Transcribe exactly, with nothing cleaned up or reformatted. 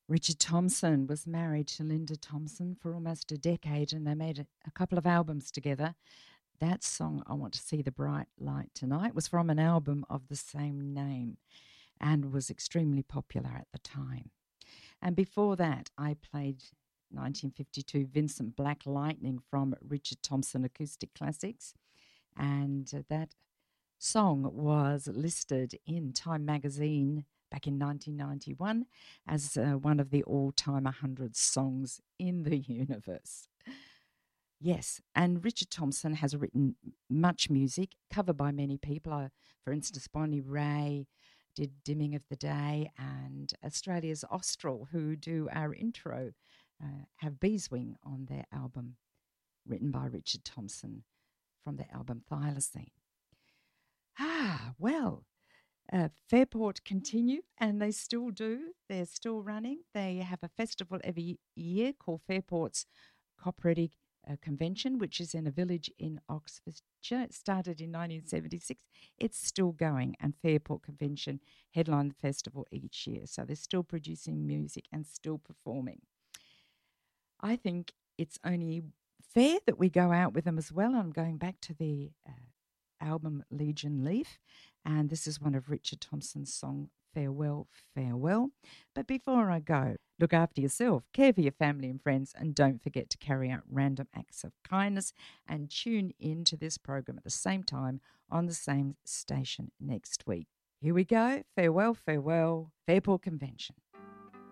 Richard Thompson was married to Linda Thompson for almost a decade, and they made a, a couple of albums together. That song, I Want to See the Bright Light Tonight, was from an album of the same name and was extremely popular at the time. And before that, I played nineteen fifty-two Vincent Black Lightning from Richard Thompson Acoustic Classics. And uh, that song was listed in Time magazine back in nineteen ninety-one as uh, one of the all-time one hundred songs in the universe. Yes, and Richard Thompson has written much music, covered by many people. Uh, for instance, Bonnie Ray did Dimming of the Day, and Australia's Austral, who do our intro, uh, have Beeswing on their album, written by Richard Thompson from the album Thylacine. Ah, well, uh, Fairport continue, and they still do. They're still running. They have a festival every year called Fairport's Cooperative uh, Convention, which is in a village in Oxfordshire. It started in nineteen seventy-six. It's still going, and Fairport Convention headline the festival each year. So they're still producing music and still performing. I think it's only fair that we go out with them as well. I'm going back to the uh, album Legion Leaf, and this is one of Richard Thompson's song, Farewell, Farewell. But before I go, look after yourself, care for your family and friends, and don't forget to carry out random acts of kindness, and tune in to this program at the same time on the same station next week. Here we go. Farewell, farewell, Fairport Convention.